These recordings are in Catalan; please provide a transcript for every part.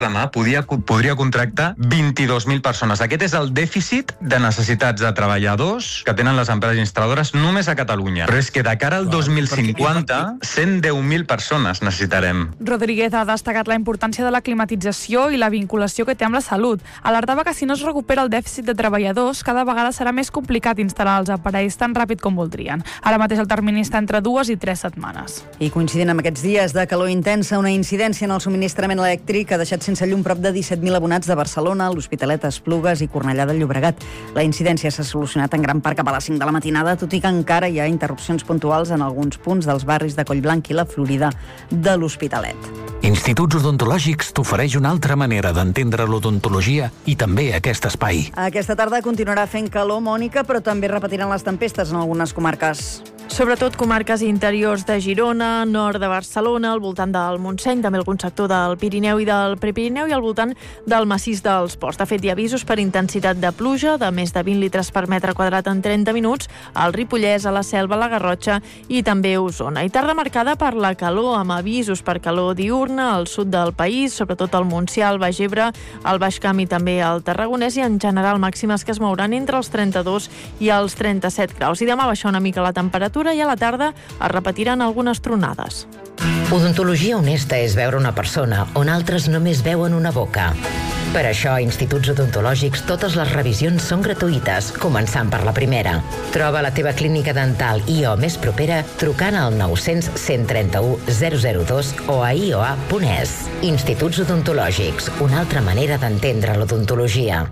demà podria contractar 22.000 persones. Aquest és el dèficit de necessitats de treballadors que tenen les empreses instal·ladores només a Catalunya. Però és que de cara al 2050, 110.000 persones necessitarem. Rodríguez ha destacat la importància de la climatització i la vinculació que té amb la salut. Alertava que si no es recupera el dèficit de treballadors, cada vegada serà més complicat instal·lar els aparells tan ràpid com voldrien. Ara mateix el termini està entre 2 i 3 setmanes. I coincidint amb aquests dies de calor intensa, una incidència en el subministrament elèctric ha deixat sense llum prop de 17.000 abonats de Barcelona, l'Hospitalet, Esplugues i Cornellà de Llobregat. La incidència s'ha solucionat en gran part cap a les 5 de la matinada, tot i que encara hi ha interrupcions puntuals en alguns punts dels barris de Collblanc i la Florida de l'Hospitalet. Instituts Odontològics t'ofereix una altra manera d'entendre l'odontologia i també aquest espai. Aquesta tarda continuarà fent calor, Mònica, però també repetiran les tempestes en algunes comarques. Sobretot comarques interiors de Girona, nord de Barcelona, al voltant del Montseny, també algun sector del Pirineu i del Prepirineu i al voltant del massís dels Ports. De fet, hi ha avisos per intensitat de pluja de més de 20 litres per metre quadrat en 30 minuts al Ripollès, a la Selva, a la Garrotxa i també a Osona. I tarda marcada per la calor, amb avisos per calor diurna al sud del país, sobretot al Montsià, al Baix Ebre, al Baix Camp i també al Tarragonès, i en general màximes que es mouran entre els 32 i els 37 graus. I demà baixar una mica la temperatura i a la tarda es repetiran algunes tronades. Odontologia honesta és veure una persona on altres només veuen una boca. Per això, a Instituts Odontològics, totes les revisions són gratuïtes, començant per la primera. Troba la teva clínica dental IO més propera trucant al 900 131 002 o a ioa.es. Instituts Odontològics, una altra manera d'entendre l'odontologia.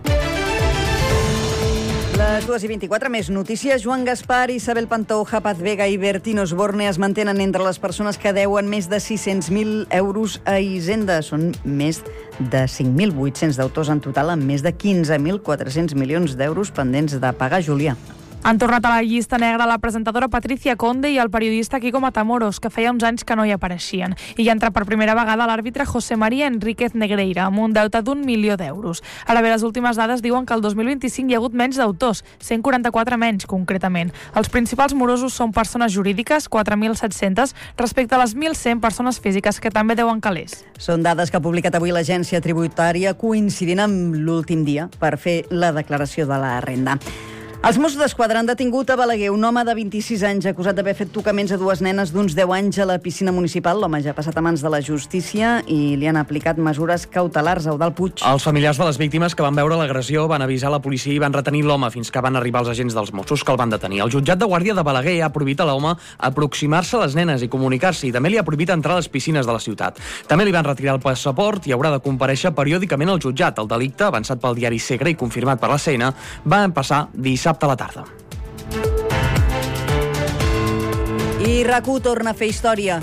Les 2:24, més notícies. Joan Gaspar, Isabel Pantoja, Paz Vega i Bertín Osborne es mantenen entre les persones que deuen més de 600.000 euros a Hisenda. Són més de 5.800 deutors en total, amb més de 15.400 milions d'euros pendents de pagar, Julià. Han tornat a la llista negra la presentadora Patricia Conde i el periodista Kiko Matamoros, que feia uns anys que no hi apareixien. I hi entra per primera vegada l'àrbitre José María Enríquez Negreira, amb un deute d'1 milió d'euros. Ara bé, les últimes dades diuen que el 2025 hi ha hagut menys deutors, 144 menys, concretament. Els principals morosos són persones jurídiques, 4.700, respecte a les 1.100 persones físiques que també deuen calés. Són dades que ha publicat avui l'agència tributària, coincidint amb l'últim dia per fer la declaració de la renda. Els Mossos d'Esquadra han detingut a Balaguer un home de 26 anys acusat d'haver fet tocaments a 2 nenes d'uns 10 anys a la piscina municipal. L'home ja ha passat a mans de la justícia i li han aplicat mesures cautelars a Eudald Puig. Els familiars de les víctimes que van veure l'agressió van avisar la policia i van retenir l'home fins que van arribar els agents dels Mossos que el van detenir. El jutjat de guàrdia de Balaguer ha prohibit a l'home aproximar-se a les nenes i comunicar-se, i també li ha prohibit entrar a les piscines de la ciutat. També li van retirar el passaport i haurà de comparèixer periòdicament al jutjat. El delicte, avançat pel diari Segre i confirmat per la CN, va passar dissabte a la tarda. I RAC1 torna a fer història.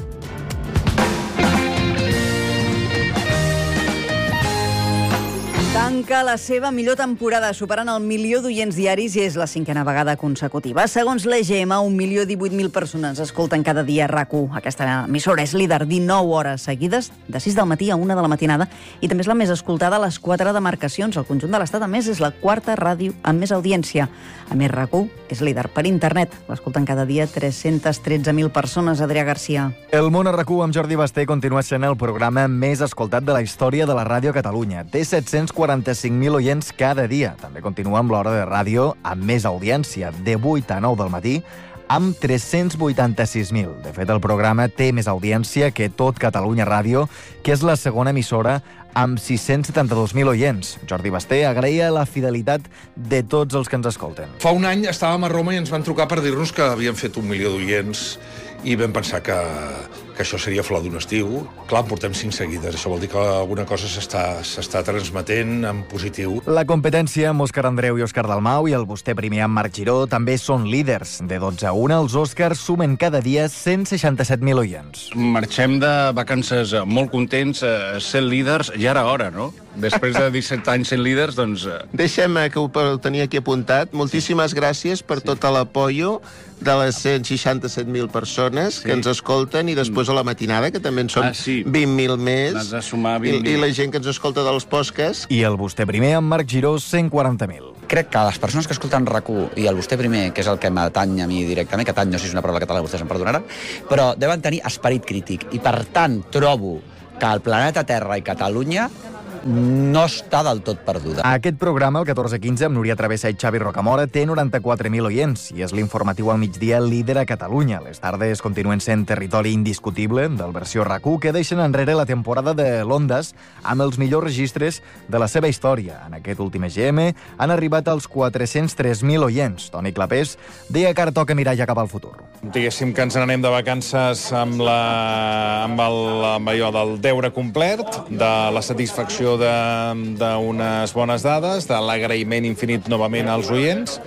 Tanca la seva millor temporada, superant el milió d'oients diaris i és la 5a vegada consecutiva. Segons l'EGM, 1.018.000 persones escolten cada dia RAC1. Aquesta emissora és líder 19 hores seguides, de 6 del matí a 1 de la matinada, i també és la més escoltada a les 4 demarcacions. Al conjunt de l'Estat, a més, és la 4a ràdio amb més audiència. A més, RAC1 és líder per internet. L'escolten cada dia 313.000 persones. Adrià Garcia. El Món a RAC1 amb Jordi Basté continua sent el programa més escoltat de la història de la ràdio a Catalunya. Té 745.000 oients cada dia. També continua amb l'hora de ràdio amb més audiència, de 8 a 9 del matí, amb 386.000. De fet, el programa té més audiència que tot Catalunya Ràdio, que és la segona emissora amb 672.000 oients. Jordi Basté agraïa la fidelitat de tots els que ens escolten. Fa un any estàvem a Roma i ens van trucar per dir-nos que havien fet 1 milió d'oients i vam pensar que això seria flor d'un estiu. Clar, en portem 5 seguides. Això vol dir que alguna cosa s'està transmetent en positiu. La competència amb Òscar Andreu i Òscar Dalmau i el vostè primer amb Marc Giró també són líders. De 12 a 1, els Òscars sumen cada dia 167.000 oients. Marxem de vacances molt contents, sent líders, ja era hora, no? Després de 17 anys sent líders, doncs... Deixem que ho tenia aquí apuntat. Moltíssimes gràcies per tot l'apoio de les 167.000 persones que ens escolten, i després a la matinada, que també en són 20.000 més, n'has de sumar 20.000. I la gent que ens escolta dels podcasts. I el vostè primer amb Marc Giró, 140.000. Crec que les persones que escolten RAC1 i el vostè primer, que és el que m'atany a mi directament, que atany no sé si és una paraula catalana, vostès em perdonaran, però deuen tenir esperit crític. I per tant trobo que el planeta Terra i Catalunya no està del tot perduda. Aquest programa, el 14-15, amb Núria Travessa i Xavi Rocamora, té 94.000 oients i és l'informatiu al migdia líder a Catalunya. Les tardes continuen sent territori indiscutible del versió RAC1, que deixen enrere la temporada de l'Ondes amb els millors registres de la seva història. En aquest últim EGM han arribat als 403.000 oients. Toni Clapés deia que ara toca mirar ja cap al futur. Diguéssim que ens n'anem de vacances amb allò del deure complet, de la satisfacció d'unes bones dades, de l'agraïment infinit novament als oients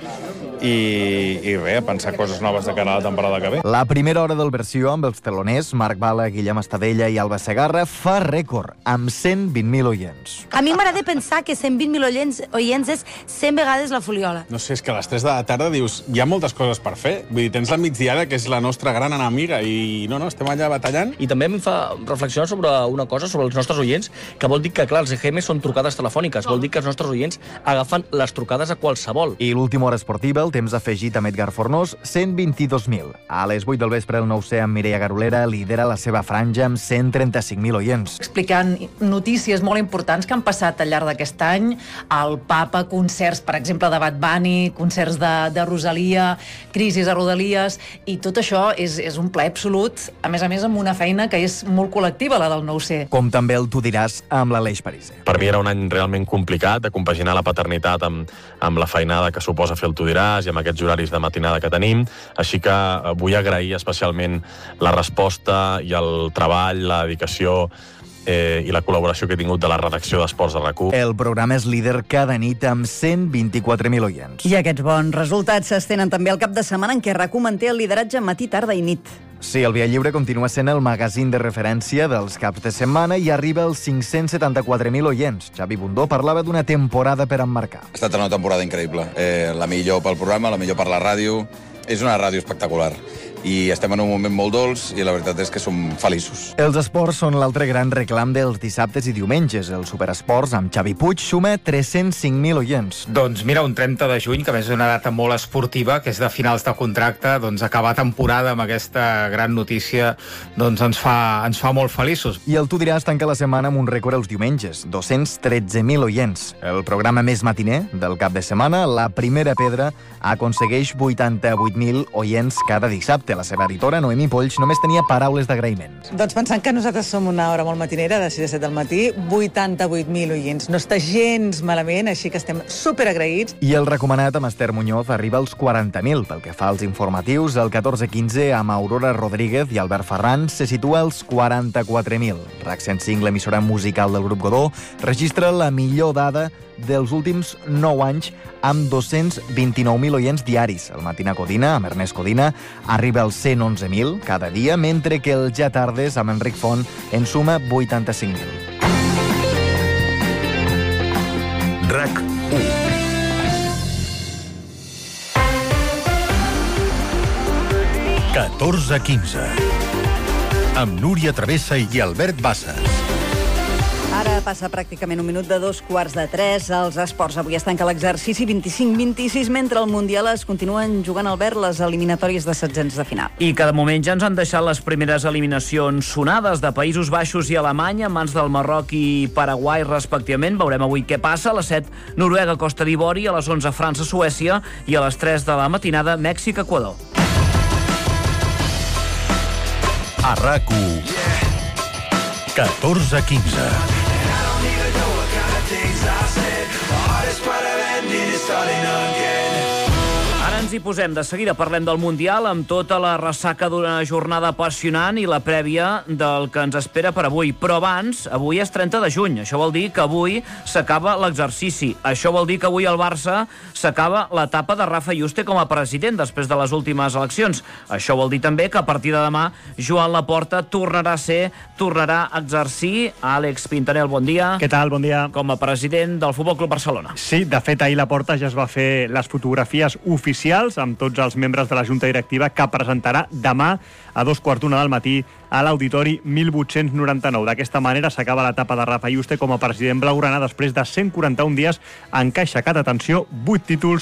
i res, pensar coses noves de cara a la temporada que ve. La primera hora del versió amb els teloners, Marc Bala, Guillem Estadella i Alba Segarra, fa rècord, amb 120.000 oients. A mi m'agrada pensar que 120.000 oients és 100 vegades la Fuliola. No sé, és que a les 3 de la tarda dius, hi ha moltes coses per fer. Vull dir, tens la migdiada, que és la nostra gran enemiga, i no, estem allà batallant. I també em fa reflexionar sobre una cosa, sobre els nostres oients, que vol dir que, clar, els EGM són trucades telefòniques, vol dir que els nostres oients agafen les trucades a qualsevol. I l'última hora esportiva, el temps afegit amb Edgar Fornós, 122.000. A les 8 del vespre, el 9C amb Mireia Garolera lidera la seva franja amb 135.000 oients. Explicant notícies molt importants que han passat al llarg d'aquest any, el Papa, concerts, per exemple, de Bad Bunny, concerts de Rosalia, crisis a Rodalies, i tot això és un plaer absolut, a més amb una feina que és molt col·lectiva, la del 9C. Com també el Tu diràs amb l'Aleix Pariser. Per mi era un any realment complicat de compaginar la paternitat amb la feinada que suposa fer el Tu diràs i amb aquests horaris de matinada que tenim, així que vull agrair especialment la resposta i el treball, la dedicació i la col·laboració que he tingut de la redacció d'Esports de RAC1. El programa és líder cada nit amb 124.000 oients. I aquests bons resultats s'estenen també al cap de setmana en què RAC1 manté el lideratge matí, tarda i nit. Sí, el Via Lliure continua sent el magazín de referència dels caps de setmana i arriba als 574.000 oients. Xavi Bundó parlava d'una temporada per emmarcar. Ha estat una temporada increïble. La millor pel programa, la millor per la ràdio. És una ràdio espectacular. I estem en un moment molt dolç i la veritat és que som feliços. Els esports són l'altre gran reclam dels dissabtes i diumenges. El Superesports, amb Xavi Puig, suma 305.000 oients. Doncs mira, un 30 de juny, que a més és una data molt esportiva, que és de finals de contracte, doncs acabar temporada amb aquesta gran notícia doncs ens fa molt feliços. I el Tu diràs tanca la setmana amb un rècord els diumenges, 213.000 oients. El programa més matiner del cap de setmana, La Primera Pedra, aconsegueix 88.000 oients cada dissabte. La seva editora, Noemí Polls, només tenia paraules d'agraïment. Doncs pensant que nosaltres som una hora molt matinera, de 6 a 7 del matí, 88.000 oients. No està gens malament, així que estem superagraïts. I el recomanat amb Esther Muñoz arriba als 40.000. Pel que fa als informatius, el 14-15 amb Aurora Rodríguez i Albert Ferran se situa als 44.000. RAC 105, l'emissora musical del grup Godó, registra la millor dada dels últims 9 anys amb 229.000 oients diaris. El Matina Codina, amb Ernest Codina, arriba als 111.000 cada dia, mentre que el Ja Tardes, amb Enric Font, en suma 85.000. RAC 1. amb Núria Travessa i Albert Bassas. Ara passa pràcticament un minut de 2:45. Els esports avui es tanca l'exercici 25-26, mentre al Mundial es continuen jugant, Albert, les eliminatòries de setzents de final. I cada moment ja ens han deixat les primeres eliminacions sonades de Països Baixos i Alemanya en mans del Marroc i Paraguai, respectivament. Veurem avui què passa. A les 7, Noruega, Costa d'Ivori, a les 11, França, Suècia, i a les 3 de la matinada, Mèxic, Equador. A RAC1, 14-15. Ara ens hi posem. De seguida parlem del Mundial amb tota la ressaca d'una jornada apassionant i la prèvia del que ens espera per avui. Però abans, avui és 30 de juny. Això vol dir que avui s'acaba l'exercici. Això vol dir que avui al Barça s'acaba l'etapa de Rafa Yuste com a president després de les últimes eleccions. Això vol dir també que a partir de demà Joan Laporta tornarà a exercir. Àlex Pintanel, bon dia. Què tal? Bon dia. Com a president del Futbol Club Barcelona. Sí, de fet, ahir Laporta ja es va fer les fotografies oficials amb tots els membres de la Junta Directiva que presentarà demà a 2:15 del matí a l'Auditori 1899. D'aquesta manera s'acaba l'etapa de Rafa Yuste com a president blaugrana després de 141 dies en què ha aixecat, atenció, 8 títols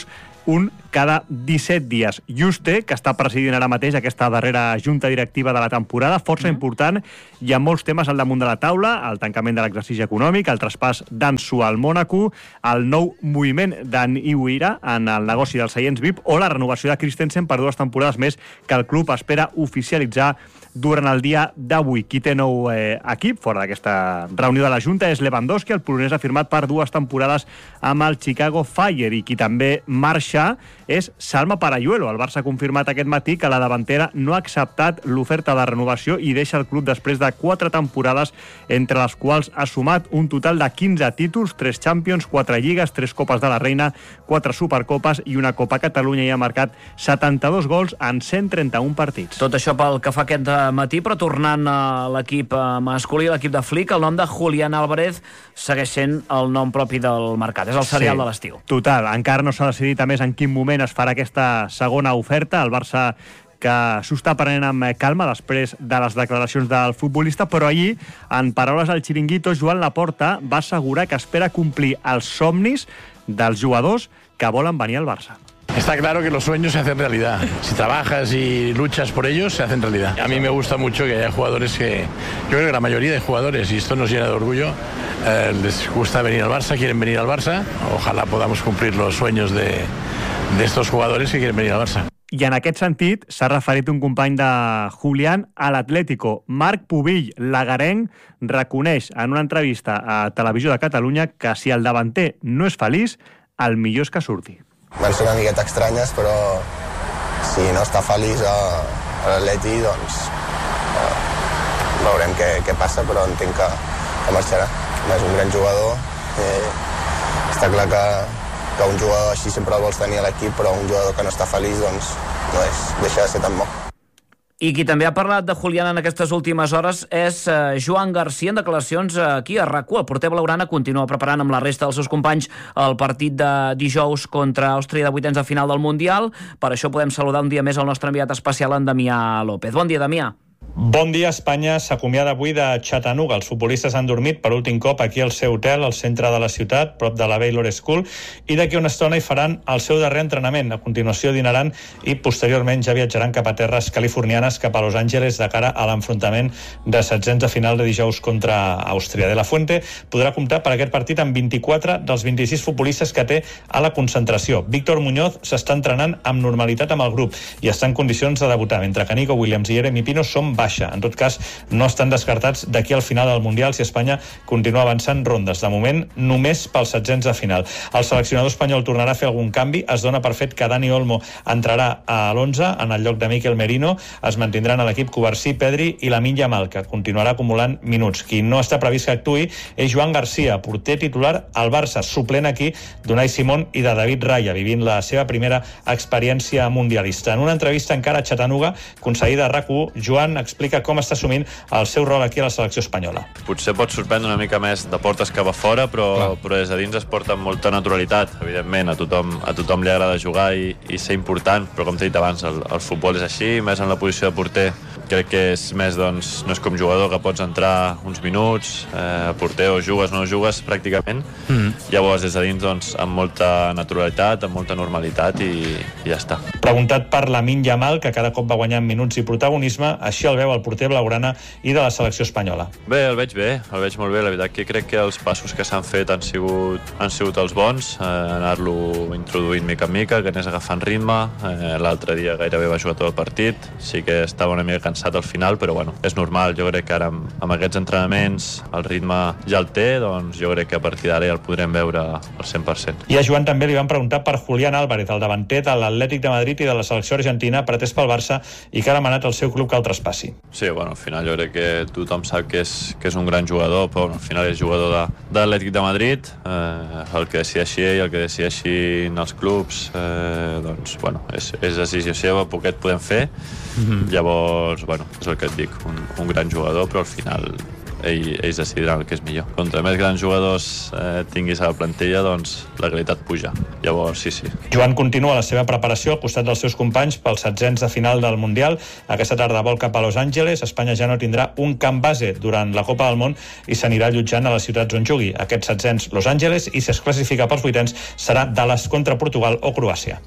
un cada 17 dies. Juste, que està presidint ara mateix aquesta darrera junta directiva de la temporada, força important, hi ha molts temes al damunt de la taula, el tancament de l'exercici econòmic, el traspàs d'Ansu al Mònaco, el nou moviment d'en Iwira en el negoci dels seients VIP o la renovació de Christensen per 2 temporades més que el club espera oficialitzar durant el dia d'avui. Qui té nou equip fora d'aquesta reunió de la Junta és Lewandowski, el polonès ha firmat per 2 temporades amb el Chicago Fire, i qui també marxa és Salma Parayuelo. El Barça ha confirmat aquest matí que la davantera no ha acceptat l'oferta de renovació i deixa el club després de 4 temporades, entre les quals ha sumat un total de 15 títols, 3 Champions, 4 Lligues, 3 Copes de la Reina, 4 Supercopes i una Copa Catalunya, i ha marcat 72 gols en 131 partits. Tot això pel que fa aquest matí, però tornant a l'equip masculí, l'equip de Flick, el nom de Julián Álvarez segueix sent el nom propi del mercat, és el serial de l'estiu. Total, encara no s'ha decidit a més en quin moment es farà aquesta segona oferta. El Barça que s'ho està prenent amb calma després de les declaracions del futbolista, però ahir, en paraules del Chiringuito, Joan Laporta va assegurar que espera complir els somnis dels jugadors que volen venir al Barça. Está claro que los sueños se hacen realidad. Si trabajas y luchas por ellos, se hacen realidad. A mí me gusta mucho que haya jugadores que... Yo creo que la mayoría de jugadores, y esto nos llena de orgullo, les gusta venir al Barça, quieren venir al Barça. Ojalá podamos cumplir los sueños de estos jugadores que quieren venir al Barça. I en aquest sentit s'ha referit un company de Julián a l'Atlético. Marc Pubill, l'agarenc, reconeix en una entrevista a Televisió de Catalunya que si el davanter no és feliç, el millor és que surti. Van ser una miqueta estranyes, però si no està feliç a l'Atleti, doncs veurem què passa, però entenc que marxarà. És un gran jugador. Està clar que un jugador així sempre el vols tenir a l'equip, però un jugador que no està feliç, doncs no deixa de ser tan bo. I qui també ha parlat de Julián en aquestes últimes hores és Joan Garcia, en declaracions aquí a RAC1. El porter blaugrana continua preparant amb la resta dels seus companys el partit de dijous contra Àustria de vuitens de final del Mundial. Per això podem saludar un dia més el nostre enviat especial, en Damià López. Bon dia, Damià. Bon dia. Espanya s'acomiada avui de Chattanooga. Els futbolistes han dormit per últim cop aquí al seu hotel, al centre de la ciutat, prop de la Baylor School, i d'aquí una estona hi faran el seu darrer entrenament. A continuació dinaran i posteriorment ja viatjaran cap a terres californianes, cap a Los Angeles, de cara a l'enfrontament de setzents de final de dijous contra Àustria. De la Fuente podrà comptar per aquest partit amb 24 dels 26 futbolistes que té a la concentració. Víctor Muñoz s'està entrenant amb normalitat amb el grup i està en condicions de debutar, mentre que Nico Williams i Jeremy Pino són baixa. En tot cas, no estan descartats d'aquí al final del Mundial si Espanya continua avançant rondes. De moment, només pels setzents de final. El seleccionador espanyol tornarà a fer algun canvi. Es dona per fet que Dani Olmo entrarà a l'11 en el lloc de Mikel Merino. Es mantindran a l'equip Covarsí, Pedri i Lamine Yamal, que continuarà acumulant minuts. Qui no està previst que actuï és Joan Garcia, porter titular al Barça, suplent aquí d'Unai Simón i de David Raya, vivint la seva primera experiència mundialista. En una entrevista encara a Chattanooga, concedida a RAC1, Joan explica com està assumint el seu rol aquí a la selecció espanyola. Potser pot sorprendre una mica més de portes cap a fora, però des de dins es porta amb molta naturalitat. Evidentment, a tothom li agrada jugar i ser important, però com t'he dit abans, el futbol és així, més en la posició de porter. Crec que és més, doncs, no és com jugador que pots entrar uns minuts, porter o jugues o no jugues pràcticament. Llavors, des de dins, doncs, amb molta naturalitat, amb molta normalitat i ja està. Preguntat per Lamine Yamal, que cada cop va guanyant minuts i protagonisme, així el veu el porter blaugrana i de la selecció espanyola. Bé, el veig molt bé. La veritat que crec que els passos que s'han fet han sigut els bons, anar-lo introduint mica en mica, que anés agafant ritme. L'altre dia gairebé va jugar tot el partit, sí que estava una mica cansat al final, però bueno, és normal. Jo crec que ara amb aquests entrenaments el ritme ja el té, doncs jo crec que a partir d'ara ja el podrem veure al 100%. I a Joan també li van preguntar per Julián Álvarez, el davanter de l'Atlètic de Madrid i de la selecció argentina, pretès pel Barça i que ha demanat al seu club que el traspassi. Sí, bueno, al final jo crec que tothom sap que és un gran jugador, però al final és jugador de l'Atlètic de Madrid, el que decideixi ell, el que decideixin els clubs, doncs, bueno, és decisió seva, poquet podem fer. Llavors, bueno, és el que et dic, un gran jugador, però al final ells decidiran el que és millor. Contra més grans jugadors tinguis a la plantilla, doncs la qualitat puja. Llavors, sí. Joan continua la seva preparació al costat dels seus companys pels setzents de final del Mundial. Aquesta tarda vol cap a Los Angeles. Espanya ja no tindrà un camp base durant la Copa del Món i s'anirà allotjant a les ciutats on jugui. Aquests setzents, Los Angeles, i si es classifica pels vuitens serà Dallas contra Portugal o Croàcia.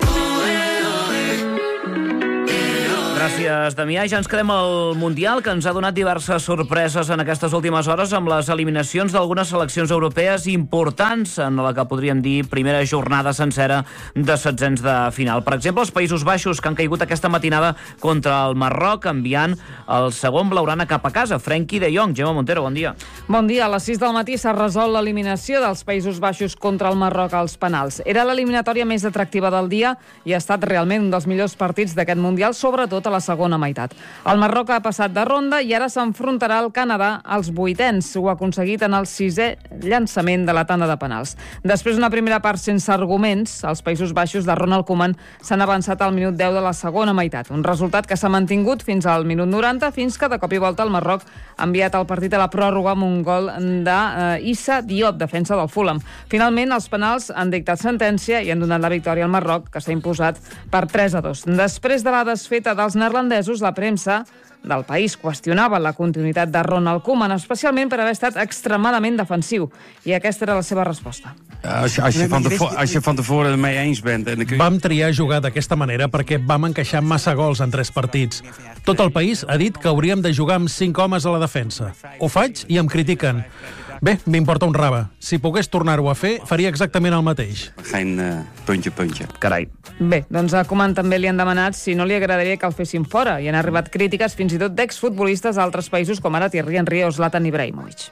Gràcies, Damià. Ja ens quedem al Mundial, que ens ha donat diverses sorpreses en aquestes últimes hores amb les eliminacions d'algunes seleccions europees importants en la que podríem dir primera jornada sencera de setzents de final. Per exemple, els Països Baixos, que han caigut aquesta matinada contra el Marroc, enviant el segon blaugrana cap a casa. Frenkie de Jong. Gemma Montero, bon dia. Bon dia. A les 6 del matí s'ha resolt l'eliminació dels Països Baixos contra el Marroc als penals. Era l'eliminatòria més atractiva del dia i ha estat realment un dels millors partits d'aquest Mundial, sobretot a la segona meitat. El Marroc ha passat de ronda i ara s'enfrontarà al Canadà als vuitens. Ho ha aconseguit en el 6è llançament de la tanda de penals. Després d'una primera part sense arguments, els Països Baixos de Ronald Koeman s'han avançat al minut 10 de la segona meitat. Un resultat que s'ha mantingut fins al minut 90, fins que de cop i volta el Marroc ha enviat el partit a la pròrroga amb un gol d'Issa Diop, defensa del Fulham. Finalment, els penals han dictat sentència i han donat la victòria al Marroc, que s'ha imposat per 3-2. Després de la desfeta dels neerlandesos, la premsa del país qüestionava la continuïtat de Ronald Koeman, especialment per haver estat extremadament defensiu. I aquesta era la seva resposta. Als je van tevoren ermee eens bent... Vam triar jugar d'aquesta manera perquè vam encaixar massa gols en 3 partits. Tot el país ha dit que hauríem de jugar amb 5 homes a la defensa. Ho faig i em critiquen. Bé, m'importa un rave. Si pogués tornar-ho a fer, faria exactament el mateix. Geen puntje. Carai. Bé, doncs a Koeman també li han demanat si no li agradaria que el fessin fora i han arribat crítiques fins i tot d'exfutbolistes d'altres països com ara Thierry Henry o Zlatan Ibrahimovic.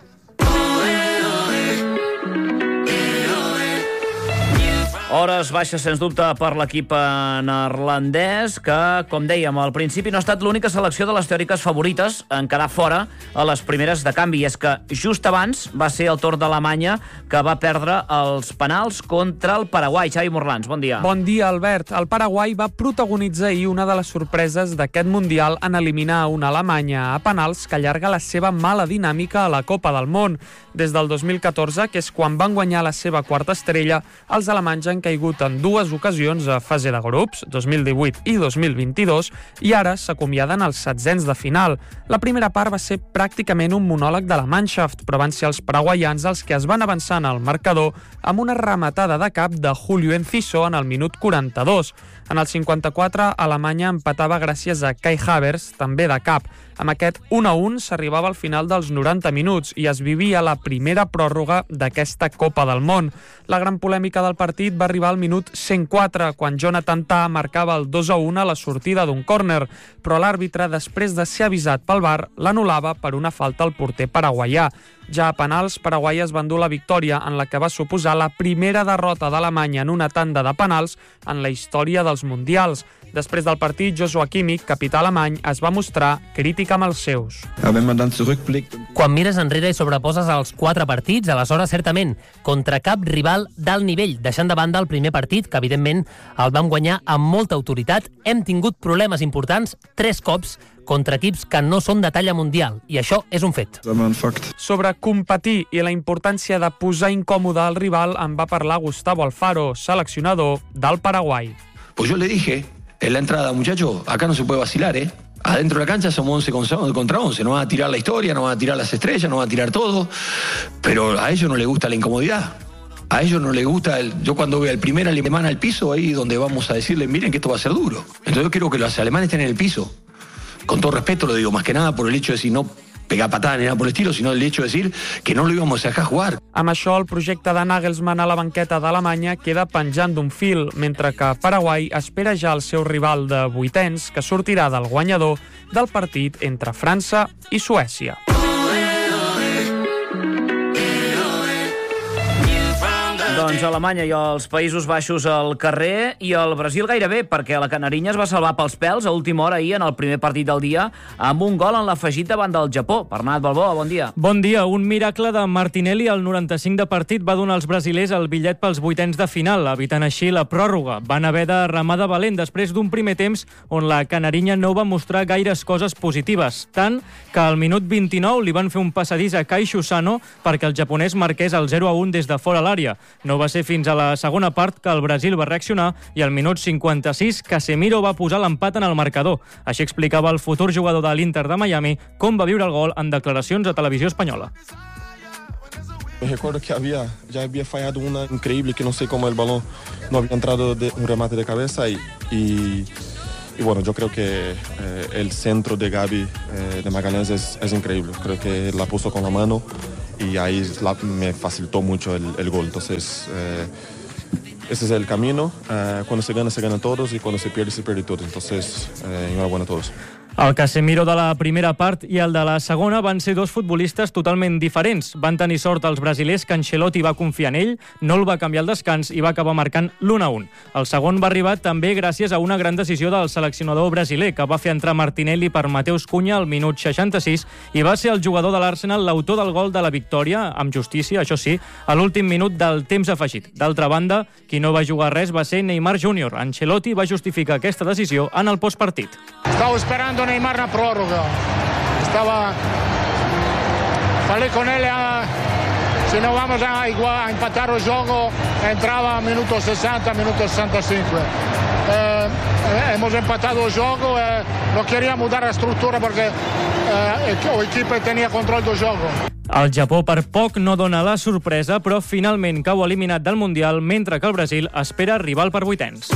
Hores baixes, sens dubte, per l'equip neerlandès, que, com dèiem, al principi no ha estat l'única selecció de les teòriques favorites en quedar fora a les primeres de canvi. I és que just abans va ser el torn d'Alemanya, que va perdre els penals contra el Paraguai. Xavi Morlans, bon dia. Bon dia, Albert. El Paraguai va protagonitzar ahir una de les sorpreses d'aquest Mundial en eliminar una Alemanya a penals que allarga la seva mala dinàmica a la Copa del Món. Des del 2014, que és quan van guanyar la seva quarta estrella, els alemanys han caigut en 2 ocasions a fase de grups, 2018 i 2022, i ara s'acomiaden els setzents de final. La primera part va ser pràcticament un monòleg de la Mannschaft, però van ser els paraguaians els que es van avançar en el marcador amb una rematada de cap de Julio Enciso en el minut 42. En el 54, Alemanya empatava gràcies a Kai Havertz, també de cap. Amb aquest 1-1 s'arribava al final dels 90 minuts i es vivia la primera pròrroga d'aquesta Copa del Món. La gran polèmica del partit va arribar al minut 104, quan Jonathan Tah marcava el 2-1 a la sortida d'un córner, però l'àrbitre, després de ser avisat pel VAR, l'anul·lava per una falta al porter paraguaià. Ja a penals, Paraguai es va endur la victòria en la que va suposar la primera derrota d'Alemanya en una tanda de penals en la història dels Mundials. Després del partit, Joshua Kimmich, capità alemany, es va mostrar crític amb els seus. Quan mires enrere i sobreposes els 4 partits, aleshores, certament, contra cap rival d'alt nivell, deixant de banda el primer partit, que evidentment el vam guanyar amb molta autoritat, hem tingut problemes importants 3 cops contra equips que no són de talla mundial, i això és un fet. Sobre competir i la importància de posar incòmode al rival en va parlar Gustavo Alfaro, seleccionador del Paraguai. Pues yo le dije en la entrada, muchachos, acá no se puede vacilar, ¿eh? Adentro de la cancha somos 11 contra 11, no van a tirar la historia, no van a tirar las estrellas, no van a tirar todo, pero a ellos no les gusta la incomodidad. A ellos no les gusta, yo cuando veo al primer alemán al piso, ahí donde vamos a decirle, miren que esto va a ser duro. Entonces yo quiero que los alemanes estén en el piso. Con todo respeto lo digo, más que nada por el hecho de si no pegar patada ni nada por el estilo, sinó el hecho de decir que no lo íbamos a dejar jugar. Amb això, el projecte de Nagelsmann a la banqueta d'Alemanya queda penjant d'un fil, mentre que Paraguai espera ja el seu rival de vuitens, que sortirà del guanyador del partit entre França i Suècia. Doncs Alemanya i els Països Baixos al carrer i el Brasil gairebé, perquè la Canarinya es va salvar pels pèls a última hora ahir en el primer partit del dia amb un gol en l'afegit davant del Japó. Bernat Balbó, bon dia. Bon dia. Un miracle de Martinelli al 95 de partit va donar als brasilers el bitllet pels vuitens de final, evitant així la pròrroga. Van haver de remar de valent després d'un primer temps on la Canarinya no va mostrar gaires coses positives, tant que al minut 29 li van fer un passadís a Kai Shusano perquè el japonès marqués el 0-1 des de fora l'àrea. No va ser fins a la segona part que el Brasil va reaccionar i al minut 56 Casemiro va posar l'empat en el marcador. Així explicava el futur jugador de l'Inter de Miami com va viure el gol en declaracions a Televisió Espanyola. Me recuerdo que ya había fallado una increíble, que no sé cómo el balón no había entrado de un remate de cabeza y bueno, yo creo que el centro de Gabi de Magallanes es increíble. Creo que la puso con la mano y ahí me facilitó mucho el gol. Entonces, ese es el camino. Cuando se gana todos y cuando se pierde todos. Entonces, enhorabuena a todos. El Casemiro de la primera part i el de la segona van ser dos futbolistes totalment diferents. Van tenir sort els brasilers que Ancelotti va confiar en ell, no el va canviar al descans i va acabar marcant l'1-1. El segon va arribar també gràcies a una gran decisió del seleccionador brasiler, que va fer entrar Martinelli per Mateus Cunha al minut 66 i va ser el jugador de l'Arsenal l'autor del gol de la victòria, amb justícia, això sí, a l'últim minut del temps afegit. D'altra banda, qui no va jugar res va ser Neymar Júnior. Ancelotti va justificar aquesta decisió en el postpartit. Estaba esperando Neymar na prórroga. Falei con él, si no vamos a empatar el juego, entraba a minuto 60, minuto 65. Hemos empatado el juego, no quería mudar la estructura porque el equipo tenía control del juego. El Japó per poc no dona la sorpresa, però finalment cau eliminat del Mundial, mentre que el Brasil espera rival per vuitens.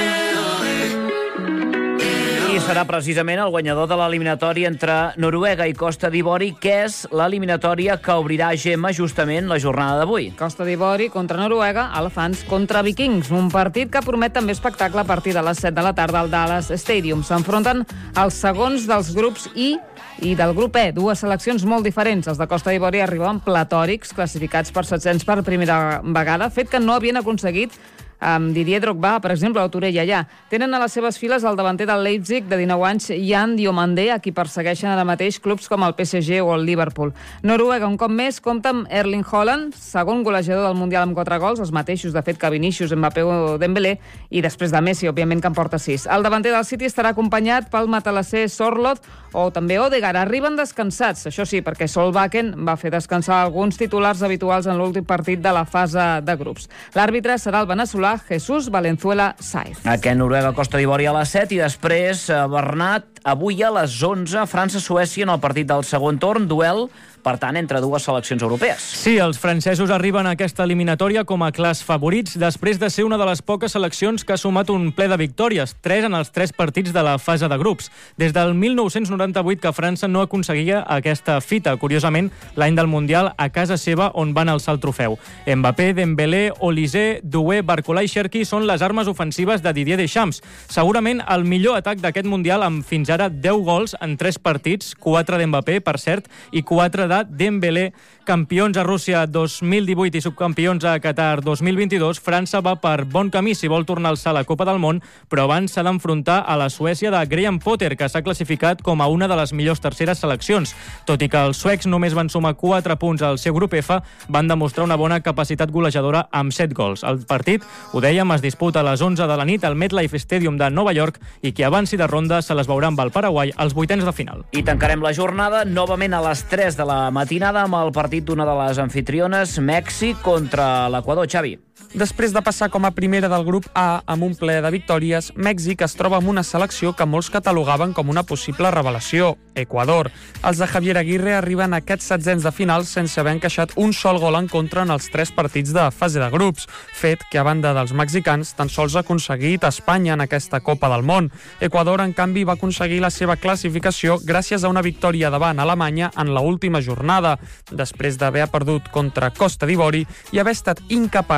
I serà precisament el guanyador de l'eliminatòria entre Noruega i Costa d'Ivori, que és l'eliminatòria que obrirà Gemma justament la jornada d'avui. Costa d'Ivori contra Noruega, elefants contra vikings. Un partit que promet també espectacle a partir de les 7 de la tarda al Dallas Stadium. S'enfronten els segons dels grups I i del grup E, dues seleccions molt diferents. Els de Costa d'Ivori arribaven platòrics, classificats per 700 per primera vegada, fet que no havien aconseguit amb Didier Drogba, per exemple, o Torella allà. Tenen a les seves files el davanter del Leipzig de 19 anys, Jan Diomande, a qui persegueixen ara mateix clubs com el PSG o el Liverpool. Noruega, un cop més, compta amb Erling Haaland, segon golejador del Mundial amb 4 gols, els mateixos, de fet, que Vinícius, Mbappé o Dembélé, i després de Messi, òbviament, que en porta 6. El davanter del City estarà acompanyat pel matalasser Sorloth o també Odegaard. Arriben descansats, això sí, perquè Solbakken va fer descansar alguns titulars habituals en l'últim partit de la fase de grups. L'àrbitre serà el veneçolà Jesús Valenzuela Sáez. Aquest Noruega-Costa d'Ivori a les 7 i després, Bernat, avui a les 11, França-Suècia en el partit del segon torn, duel, per tant, entre dues seleccions europees. Sí, els francesos arriben a aquesta eliminatòria com a clars favorits després de ser una de les poques seleccions que ha sumat un ple de victòries, 3 en els 3 partits de la fase de grups. Des del 1998 que França no aconseguia aquesta fita, curiosament, l'any del Mundial a casa seva on van alçar el trofeu. Mbappé, Dembélé, Olise, Doué, Barcola i Cherki són les armes ofensives de Didier Deschamps. Segurament el millor atac d'aquest Mundial amb fins ara 10 gols en 3 partits, 4 d'Mbappé, per cert, i 4 de Dembélé. Campions a Rússia 2018 i subcampions a Qatar 2022, França va per bon camí si vol tornar a alçar la Copa del Món, però abans s'ha d'enfrontar a la Suècia de Graham Potter, que s'ha classificat com a una de les millors terceres seleccions. Tot i que els suecs només van sumar 4 punts al seu grup F, van demostrar una bona capacitat golejadora amb 7 gols. El partit, ho dèiem, es disputa a les 11 de la nit al MetLife Stadium de Nova York i qui avanci de ronda se les veurà amb el Paraguai als vuitens de final. I tancarem la jornada novament a les 3 de la matinada amb el partit d'una de les anfitriones, Mèxic contra l'Equador. Xavi. Després de passar com a primera del grup A amb un ple de victòries, Mèxic es troba amb una selecció que molts catalogaven com una possible revelació, Equador. Els de Javier Aguirre arriben a aquests setzents de final sense haver encaixat un sol gol en contra en els 3 partits de fase de grups, fet que a banda dels mexicans tan sols ha aconseguit Espanya en aquesta Copa del Món. Equador, en canvi, va aconseguir la seva classificació gràcies a una victòria davant Alemanya en l'última jornada, després d'haver perdut contra Costa d'Ivori i haver estat incapaç de guanyar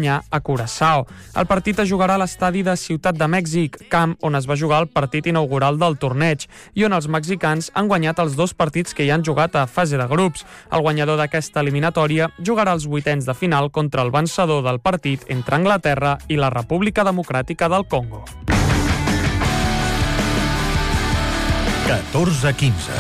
guanyar a Curaçao. El partit es jugarà a l'estadi de Ciutat de Mèxic, camp on es va jugar el partit inaugural del torneig i on els mexicans han guanyat els 2 partits que hi han jugat a fase de grups. El guanyador d'aquesta eliminatòria jugarà els 8ens de final contra el vencedor del partit entre Anglaterra i la República Democràtica del Congo. 14-15.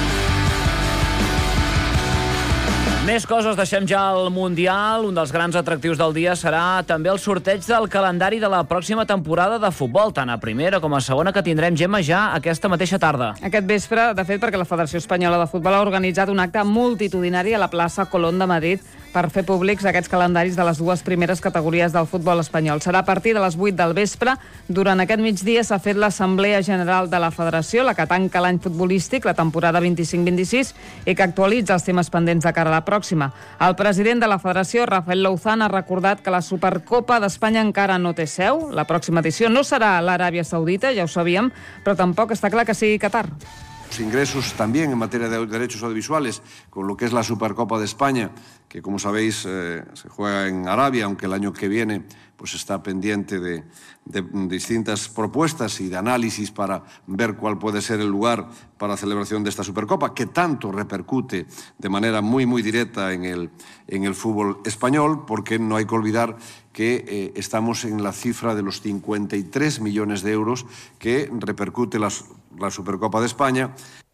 Més coses, deixem ja el Mundial. Un dels grans atractius del dia serà també el sorteig del calendari de la pròxima temporada de futbol, tant a primera com a segona, que tindrem, Gemma, ja aquesta mateixa tarda. Aquest vespre, de fet, perquè la Federació Espanyola de Futbol ha organitzat un acte multitudinari a la plaça Colón de Madrid per fer públics aquests calendaris de les 2 primeres categories del futbol espanyol. Serà a partir de les 8 del vespre. Durant aquest migdia s'ha fet l'Assemblea General de la Federació, la que tanca l'any futbolístic, la temporada 25-26, i que actualitza els temes pendents de cara a la pròxima. El president de la Federació, Rafael Louzán, ha recordat que la Supercopa d'Espanya encara no té seu. La pròxima edició no serà a l'Aràbia Saudita, ja ho sabíem, però tampoc està clar que sigui Qatar. Ingresos también en materia de derechos audiovisuales, con lo que es la Supercopa de España, que como sabéis se juega en Arabia, aunque el año que viene pues está pendiente de distintas propuestas y de análisis para ver cuál puede ser el lugar para la celebración de esta Supercopa, que tanto repercute de manera muy, muy directa en el fútbol español, porque no hay que olvidar que estamos en la cifra de los 53 millones de euros que repercute la Supercopa de España.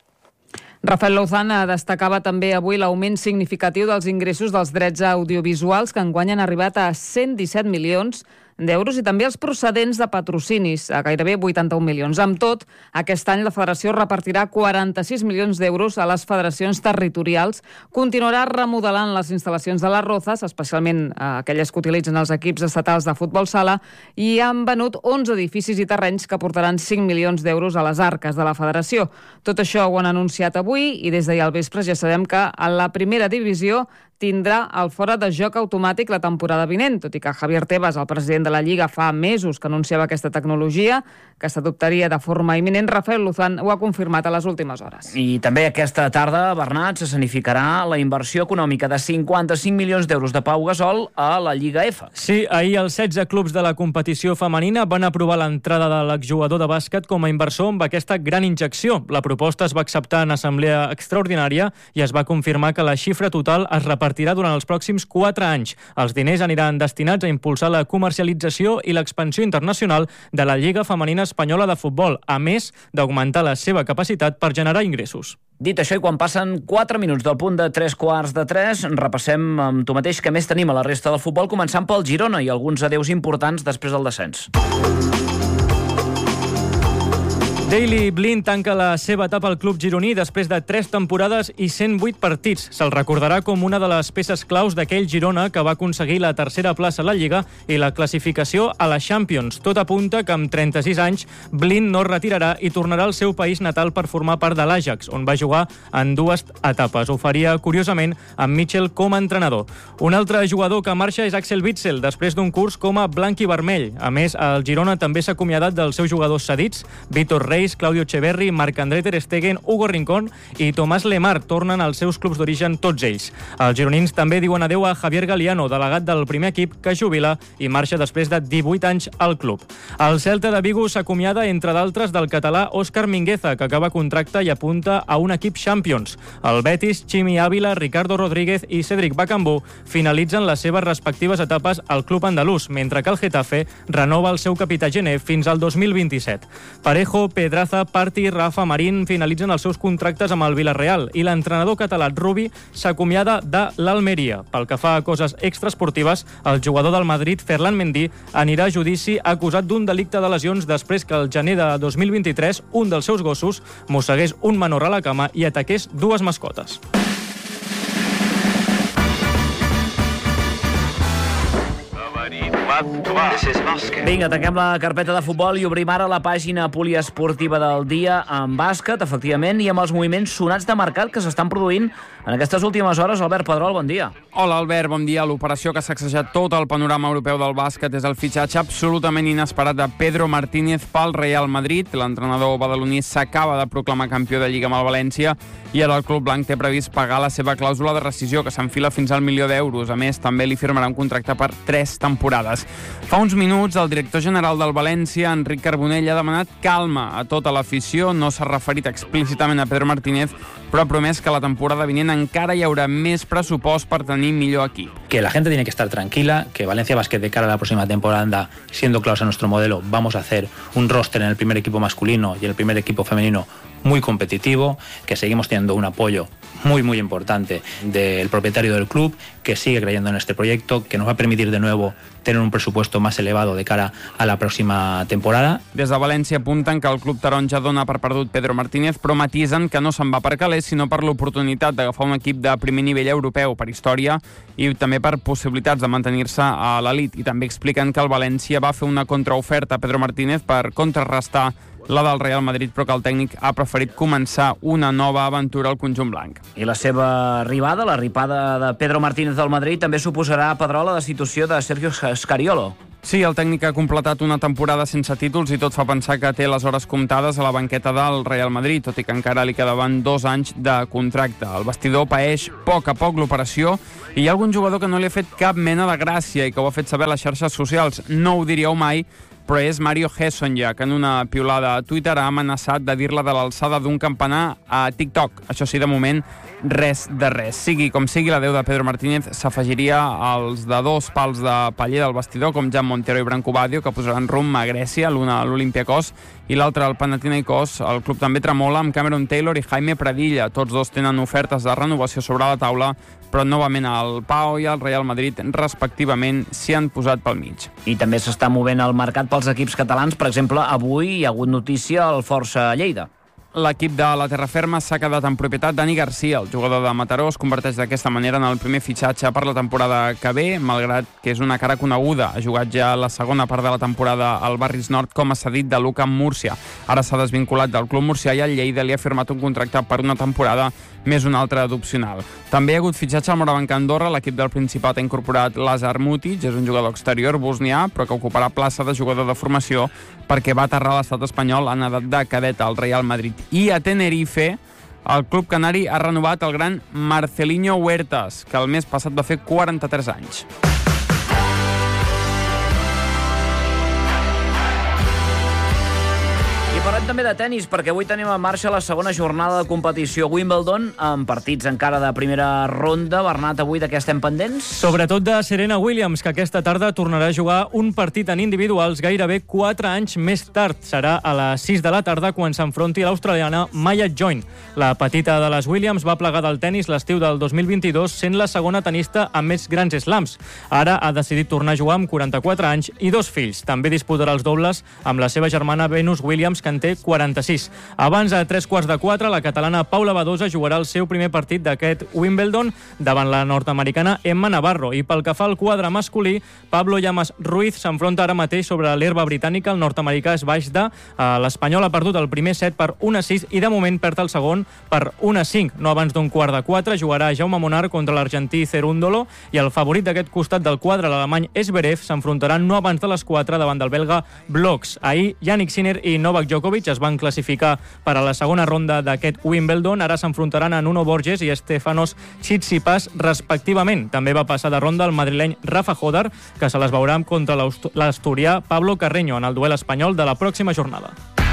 Rafael Louzán destacava també avui l'augment significatiu dels ingressos dels drets audiovisuals, que enguany han arribat a 117 milions d'euros, i també els procedents de patrocinis, a gairebé 81 milions. Amb tot, aquest any la Federació repartirà 46 milions d'euros a les federacions territorials, continuarà remodelant les instal·lacions de les Rozas, especialment aquelles que utilitzen els equips estatals de futbol sala, i han venut 11 edificis i terrenys que portaran 5 milions d'euros a les arques de la Federació. Tot això ho han anunciat avui, i des d'ahir al vespre ja sabem que a la primera divisió tindrà el fora de joc automàtic la temporada vinent, tot i que Javier Tebas, el president de la Lliga, fa mesos que anunciava aquesta tecnologia, que s'adoptaria de forma imminent. Rafael Louzán ho ha confirmat a les últimes hores. I també aquesta tarda, Bernat, s'escenificarà la inversió econòmica de 55 milions d'euros de Pau Gasol a la Lliga F. Sí, ahir els 16 clubs de la competició femenina van aprovar l'entrada de l'exjugador de bàsquet com a inversor amb aquesta gran injecció. La proposta es va acceptar en assemblea extraordinària i es va confirmar que la xifra total es repartirà durant els pròxims 4 anys. Els diners aniran destinats a impulsar la comercialització i l'expansió internacional de la Lliga Femenina Espanyola de Futbol, a més d'augmentar la seva capacitat per generar ingressos. Dit això, i quan passen 4 minuts del punt de 3:15, repassem amb tu mateix què més tenim a la resta del futbol, començant pel Girona i alguns adeus importants després del descens. Daley Blind tanca la seva etapa al club gironí després de 3 temporades i 108 partits. Se'l recordarà com una de les peces claus d'aquell Girona que va aconseguir la tercera plaça a la Lliga i la classificació a la Champions. Tot apunta que amb 36 anys Blind no es retirarà i tornarà al seu país natal per formar part de l'Ajax, on va jugar en 2 etapes. Ho faria, curiosament, amb Mitchell com a entrenador. Un altre jugador que marxa és Axel Witsel, després d'un curs com a blanc i vermell. A més, el Girona també s'ha acomiadat dels seus jugadors cedits. Víctor Reis, Claudio Echeverri, Marc-André Ter Stegen, Hugo Rincón i Tomàs Lemar tornen als seus clubs d'origen, tots ells. Els gironins també diuen adeu a Javier Galiano, delegat del primer equip, que jubila i marxa després de 18 anys al club. El Celta de Vigo s'acomiada, entre d'altres, del català Òscar Mingueza, que acaba contracte i apunta a un equip Champions. El Betis, Chimi Ávila, Ricardo Rodríguez i Cédric Bakambu finalitzen les seves respectives etapes al club andalús, mentre que el Getafe renova el seu capità Gené fins al 2027. Parejo, Pedraza, Parti i Rafa Marín finalitzen els seus contractes amb el Villarreal i l'entrenador català Rubi s'acomiada de l'Almeria. Pel que fa a coses extraesportives, el jugador del Madrid, Ferland Mendy, anirà a judici acusat d'un delicte de lesions després que el gener de 2023 un dels seus gossos mossegués un menor a la cama i ataqués 2 mascotes. Vinga, tanquem la carpeta de futbol i obrim ara la pàgina poliesportiva del dia en bàsquet, efectivament, i amb els moviments sonats de mercat que s'estan produint en aquestes últimes hores. Albert Pedrol, bon dia. Hola, Albert, bon dia. L'operació que ha sacsejat tot el panorama europeu del bàsquet és el fitxatge absolutament inesperat de Pedro Martínez pel Real Madrid. L'entrenador badaloní s'acaba de proclamar campió de Lliga amb el València i ara el club blanc té previst pagar la seva clàusula de rescisió, que s'enfila fins al 1 milió d'euros. A més, també li firmarà un contracte per 3 temporades. temporades. Fa uns minuts, el director general del València, Enric Carbonell, ha demanat calma a tota l'afició. No s'ha referit explícitament a Pedro Martínez, però ha promès que la temporada vinent encara hi haurà més pressupost per tenir millor equip. Que la gente tiene que estar tranquila, que Valencia Basket de cara a la próxima temporada, siendo claros a nuestro modelo, vamos a hacer un roster en el primer equipo masculino y en el primer equipo femenino muy competitivo, que seguimos teniendo un apoyo muy importante del propietario del club, que sigue creyendo en este proyecto, que nos va a permitir de nuevo tener un presupuesto más elevado de cara a la próxima temporada. Des de València apunten que el club taronja dona per perdut Pedro Martínez, però matisen que no se'n va per calés, sinó per l'oportunitat d'agafar un equip de primer nivell europeu per història i també per possibilitats de mantenir-se a l'elit. I també expliquen que el València va fer una contraoferta a Pedro Martínez per contrarrestar la del Real Madrid, però que el tècnic ha preferit començar una nova aventura al conjunt blanc. I la seva arribada, la ripada de Pedro Martínez del Madrid, també suposarà, Pedró, la destitució de Sergio Scariolo. Sí, el tècnic ha completat una temporada sense títols i tot fa pensar que té les hores comptades a la banqueta del Real Madrid, tot i que encara li quedaven 2 anys de contracte. El vestidor paeix a poc l'operació i hi ha algun jugador que no li ha fet cap mena de gràcia i que ho ha fet saber a les xarxes socials. No ho diríeu mai, però és Mario Hessonja, que en una piulada a Twitter ha amenaçat de dir-la de l'alçada d'un campanar a TikTok. Això sí, de moment, res de res. Sigui com sigui, la deu de Pedro Martínez s'afegiria als de 2 pals de paller del vestidor, com Jan Montero i Branco Badio, que posaran rumb a Grècia, l'un a l'Olympiakos i l'altre al Panathinaikos. El club també tremola amb Cameron Taylor i Jaime Pradilla. Tots dos tenen ofertes de renovació sobre la taula, però novament el Pau i el Real Madrid, respectivament, s'hi han posat pel mig. I també s'està movent el mercat pels equips catalans. Per exemple, avui hi ha hagut notícia al Força Lleida. L'equip de la Terraferma s'ha quedat en propietat Dani Garcia. El jugador de Mataró es converteix d'aquesta manera en el primer fitxatge per la temporada que ve, malgrat que és una cara coneguda. Ha jugat ja la segona part de la temporada al Barris Nord com a cedit de l'UCAM Múrcia. Ara s'ha desvinculat del club murcià i el Lleida li ha firmat un contracte per una temporada més una altra d'opcional. També hi ha hagut fitxatge al Morabanc Andorra. L'equip del Principat ha incorporat Lazar Mutic, és un jugador exterior bosnià, però que ocuparà plaça de jugador de formació perquè va aterrar a l'estat espanyol en edat de cadeta al Real Madrid. I a Tenerife, el club canari ha renovat el gran Marcelinho Huertas, que el mes passat va fer 43 anys. I parlem també de tennis, perquè avui tenim en marxa la segona jornada de competició Wimbledon, amb partits encara de primera ronda. Bernat, avui de què estem pendents? Sobretot de Serena Williams, que aquesta tarda tornarà a jugar un partit en individuals gairebé 4 anys més tard. Serà a les 6 de la tarda quan s'enfronti l'australiana Maya Join. La petita de les Williams va plegar del tennis l'estiu del 2022, sent la segona tenista amb més grans slams. Ara ha decidit tornar a jugar amb 44 anys i 2 fills. També disputarà els dobles amb la seva germana Venus Williams, que en té 46. Abans, a 3:15, la catalana Paula Badosa jugarà el seu primer partit d'aquest Wimbledon davant la nord-americana Emma Navarro. I pel que fa al quadre masculí, Pablo Llamas Ruiz s'enfronta ara mateix sobre l'herba britànica. El nord-americà és baix de l'Espanyol ha perdut el primer set per 1-6 i de moment perd el segon per 1-5. No abans d'un 3:15 jugarà Jaume Monar contra l'argentí Cerúndolo i el favorit d'aquest costat del quadre, l'alemany Zverev, s'enfrontaran no abans de les 4 davant del belga Bloks. Ahir, Jannik Sinner i Novak Djokovic es van classificar per a la segona ronda d'aquest Wimbledon. Ara s'enfrontaran a Nuno Borges i Stefanos Tsitsipas, respectivament. També va passar de ronda el madrileny Rafa Jodar, que se les veurà contra l'asturià Pablo Carreño en el duel espanyol de la pròxima jornada.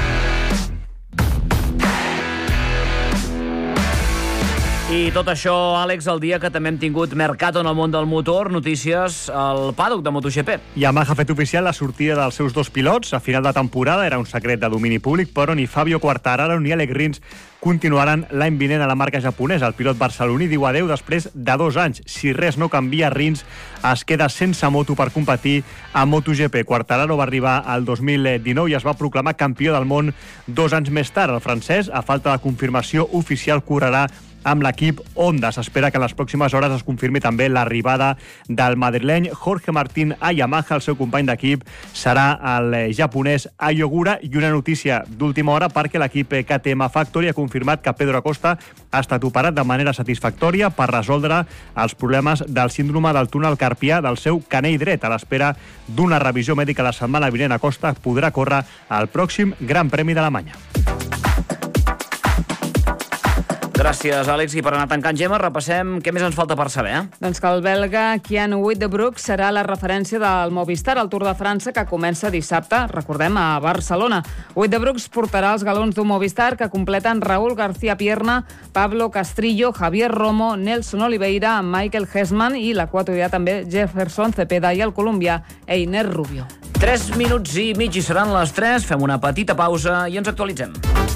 I tot això, Àlex, el dia que també hem tingut mercat en el món del motor, notícies al paddock de MotoGP. Yamaha ha fet oficial la sortida dels seus 2 pilots. A final de temporada era un secret de domini públic, però ni Fabio Quartararo ni Alex Rins continuaran l'any vinent a la marca japonesa. El pilot barceloní diu adeu després de 2 anys. Si res no canvia, Rins es queda sense moto per competir a MotoGP. Quartararo va arribar al 2019 i es va proclamar campió del món 2 anys més tard. El francès, a falta de confirmació oficial, correrà amb l'equip Honda. S'espera que en les pròximes hores es confirmi també l'arribada del madrileny Jorge Martín a Yamaha. El seu company d'equip serà el japonès Ai Ogura. I una notícia d'última hora, perquè l'equip KTM Factory ha confirmat que Pedro Acosta ha estat operat de manera satisfactòria per resoldre els problemes del síndrome del túnel carpià del seu canell dret. A l'espera d'una revisió mèdica la setmana vinent, Acosta podrà córrer al pròxim Gran Premi d'Alemanya. Gràcies, Àlex. I per anar tancant, Gemma, repassem què més ens falta per saber. Doncs que el belga Kian Uijtdebroek serà la referència del Movistar al Tour de França, que comença dissabte, recordem, a Barcelona. Uijtdebroek portarà els galons d'un Movistar que completen Raúl García Pierna, Pablo Castrillo, Javier Romo, Nelson Oliveira, Michael Hesman i l'equatorià també Jefferson Cepeda i el colombià Einer Rubio. 3 minuts i mig i seran les 3. Fem una petita pausa i ens actualitzem.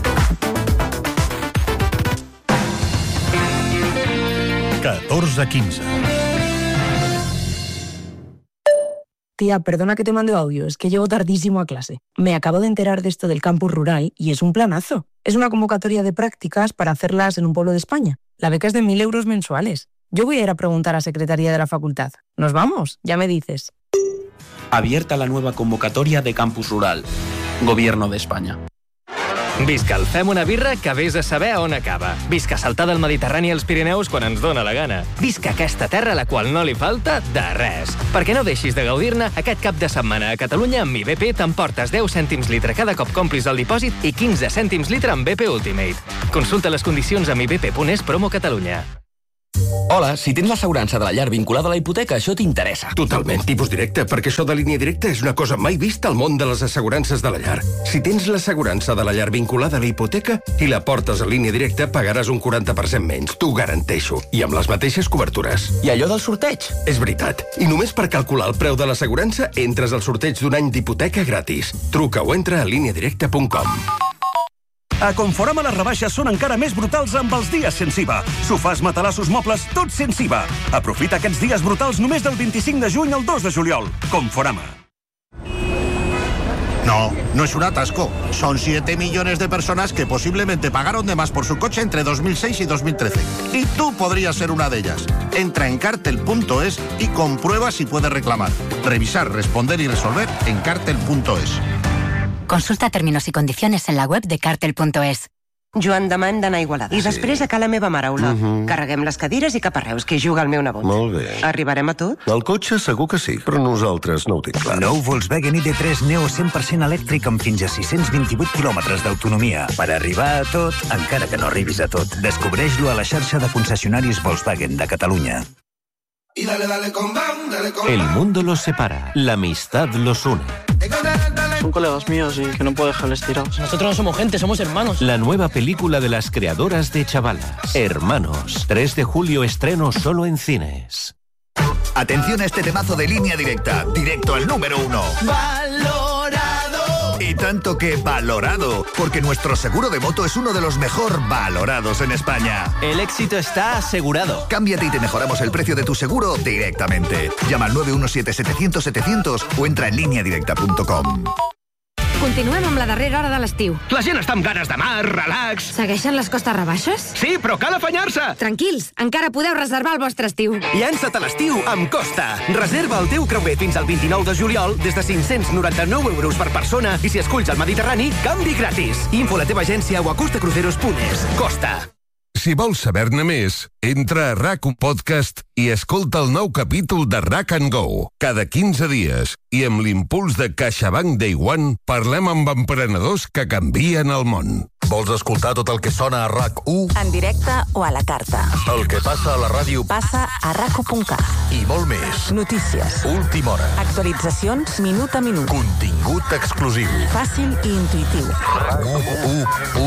14:15. Tía, perdona que te mande audio, es que llego tardísimo a clase. Me acabo de enterar de esto del campus rural y es un planazo. Es una convocatoria de prácticas para hacerlas en un pueblo de España. La beca es de 1.000 euros mensuales. Yo voy a ir a preguntar a Secretaría de la Facultad. ¿Nos vamos? Ya me dices. Abierta la nueva convocatoria de campus rural. Gobierno de España. Visca el Fem una birra que vés a saber on acaba. Visca saltar del Mediterrani als Pirineus quan ens dóna la gana. Visca aquesta terra a la qual no li falta de res. Perquè no deixis de gaudir-ne, aquest cap de setmana a Catalunya amb IBP t'emportes 10 cèntims litre cada cop complis el dipòsit i 15 cèntims litre amb BP Ultimate. Consulta les condicions amb ibp.es promo Catalunya. Hola, si tens l'assegurança de la llar vinculada a la hipoteca, això t'interessa. Totalment, tipus directe, perquè això de línia directa és una cosa mai vista al món de les assegurances de la llar. Si tens l'assegurança de la llar vinculada a la hipoteca i la portes a línia directa, pagaràs un 40% menys, t'ho garanteixo, i amb les mateixes cobertures. I allò del sorteig? És veritat. I només per calcular el preu de l'assegurança entres al sorteig d'un any d'hipoteca gratis. Truca o entra a lineadirecta.com. A Conforama les rebaixes són encara més brutals amb els dies sense IVA. Sofàs, matalassos, mobles, tots sense IVA. Aprofita aquests dies brutals només del 25 de juny al 2 de juliol. Conforama. No, no es un atasco. Son 7 millones de personas que posiblemente pagaron de más por su coche entre 2006 y 2013. Y tú podrías ser una de ellas. Entra en cartel.es y comprueba si puedes reclamar. Revisar, responder y resolver en cartel.es. Consulta términos y condiciones en la web de cartel.es. Joan, demà hem d'anar a Igualada. I després a ca la meva mare, Ola. Carreguem les cadires i cap a Reus, que hi juga el meu nebot. Molt bé. Arribarem a tot? El cotxe segur que sí, però nosaltres no ho tinc clar. Nou Volkswagen ID3 Neo 100% elèctric amb fins a 628 quilòmetres d'autonomia. Per arribar a tot, encara que no arribis a tot. Descobreix-lo a la xarxa de concessionaris Volkswagen de Catalunya. Y dale con bam, dale con bam. El mundo los separa, la amistad los une. Son colegas míos y que no puedo dejarles tirados. Nosotros no somos gente, somos hermanos. La nueva película de las creadoras de Chavalas. Hermanos. 3 de julio estreno solo en cines. Atención a este temazo de Línea Directa. Directo al número 1. ¡Valorado! Y tanto que valorado, porque nuestro seguro de moto es uno de los mejor valorados en España. El éxito está asegurado. Cámbiate y te mejoramos el precio de tu seguro directamente. Llama al 917-700-700 o entra en lineadirecta.com. Continuem amb la darrera hora de l'estiu. La gent està amb ganes de mar, relax. Segueixen les costes rebaixes? Sí, però cal afanyar-se. Tranquils, encara podeu reservar el vostre estiu. Llança't a l'estiu amb Costa. Reserva el teu creuer fins al 29 de juliol des de 599 euros per persona i si esculls el Mediterrani, canvi gratis. Info a la teva agència o a costacruceros.es. Costa. Si vols saber-ne més, entra a RAC1 Podcast i escolta el nou capítol de RAC & Go. Cada 15 dies, i amb l'impuls de CaixaBank Day One, parlem amb emprenedors que canvien el món. Vols escoltar tot el que sona a RAC1? En directe o a la carta. El que passa a la ràdio passa a rac1.cat. I molt més. Notícies. Última hora. Actualitzacions minut a minut. Contingut exclusiu. Fàcil i intuïtiu. RAC1.